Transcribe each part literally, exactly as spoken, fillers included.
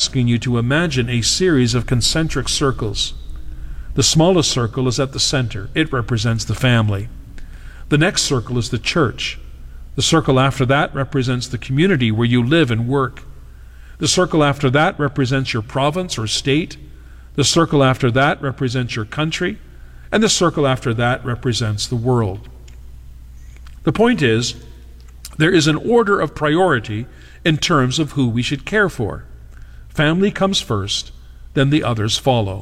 asking you to imagine a series of concentric circles. The smallest circle is at the center. It represents the family. The next circle is the church. The circle after that represents the community where you live and work. The circle after that represents your province or state. The circle after that represents your country. And the circle after that represents the world. The point is, there is an order of priority in terms of who we should care for. Family comes first, then the others follow.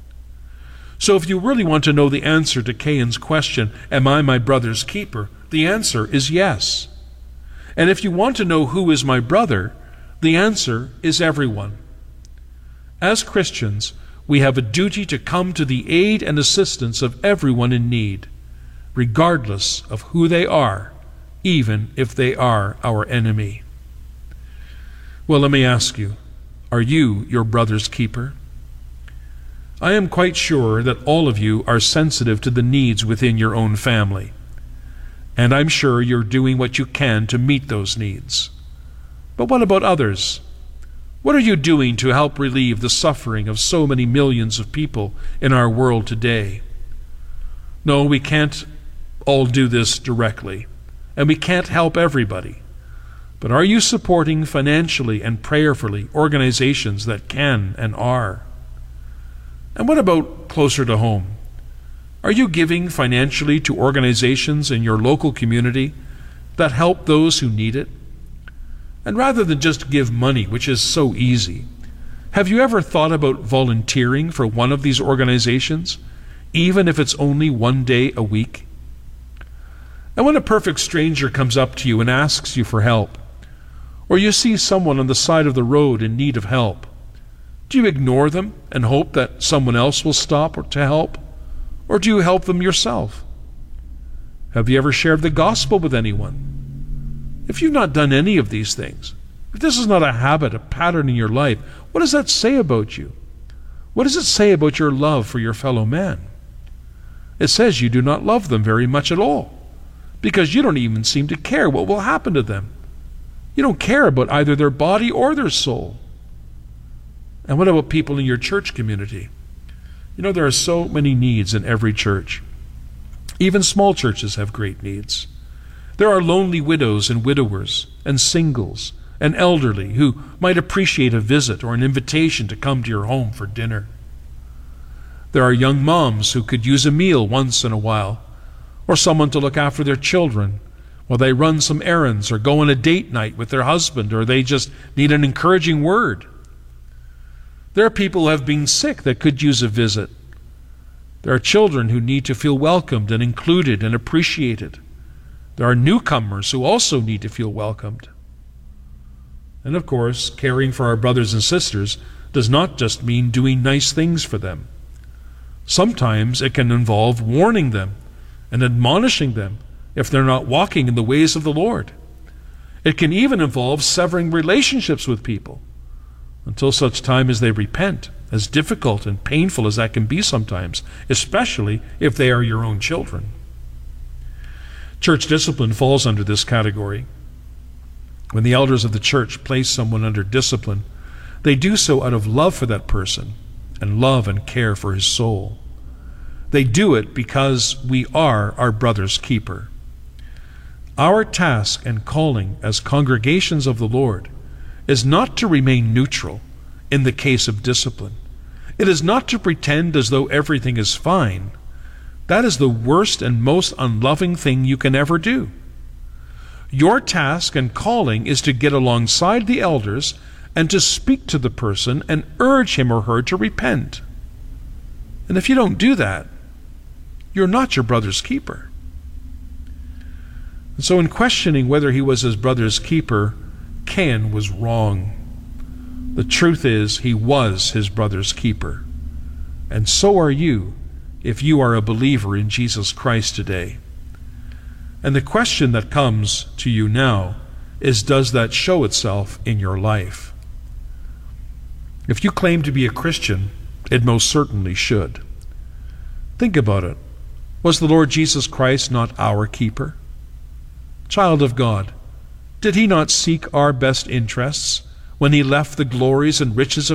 So if you really want to know the answer to Cain's question, am I my brother's keeper? The answer is yes. And if you want to know who is my brother, the answer is everyone. As Christians, we have a duty to come to the aid and assistance of everyone in need, regardless of who they are, even if they are our enemy. Well, let me ask you, are you your brother's keeper? I am quite sure that all of you are sensitive to the needs within your own family, and I'm sure you're doing what you can to meet those needs. But what about others? What are you doing to help relieve the suffering of so many millions of people in our world today? No, we can't all do this directly, and we can't help everybody. But are you supporting financially and prayerfully organizations that can and are? And what about closer to home? Are you giving financially to organizations in your local community that help those who need it? And rather than just give money, which is so easy, have you ever thought about volunteering for one of these organizations, even if it's only one day a week? And when a perfect stranger comes up to you and asks you for help, or you see someone on the side of the road in need of help, do you ignore them and hope that someone else will stop to help? Or do you help them yourself? Have you ever shared the gospel with anyone? If you've not done any of these things, if this is not a habit, a pattern in your life, what does that say about you? What does it say about your love for your fellow man? It says you do not love them very much at all, because you don't even seem to care what will happen to them. You don't care about either their body or their soul. And what about people in your church community? You know, there are so many needs in every church. Even small churches have great needs. There are lonely widows and widowers, and singles, and elderly who might appreciate a visit or an invitation to come to your home for dinner. There are young moms who could use a meal once in a while, or someone to look after their children while they run some errands or go on a date night with their husband, or they just need an encouraging word. There are people who have been sick that could use a visit. There are children who need to feel welcomed and included and appreciated. There are newcomers who also need to feel welcomed. And of course, caring for our brothers and sisters does not just mean doing nice things for them. Sometimes it can involve warning them and admonishing them if they're not walking in the ways of the Lord. It can even involve severing relationships with people until such time as they repent, as difficult and painful as that can be sometimes, especially if they are your own children. Church discipline falls under this category. When the elders of the church place someone under discipline, they do so out of love for that person and love and care for his soul. They do it because we are our brother's keeper. Our task and calling as congregations of the Lord is not to remain neutral in the case of discipline. It is not to pretend as though everything is fine. That is the worst and most unloving thing you can ever do. Your task and calling is to get alongside the elders and to speak to the person and urge him or her to repent. And if you don't do that, you're not your brother's keeper. And so in questioning whether he was his brother's keeper, Cain was wrong. The truth is, he was his brother's keeper. And so are you, if you are a believer in Jesus Christ today. And the question that comes to you now is, does that show itself in your life? If you claim to be a Christian, it most certainly should. Think about it. Was the Lord Jesus Christ not our keeper? Child of God, did he not seek our best interests when he left the glories and riches of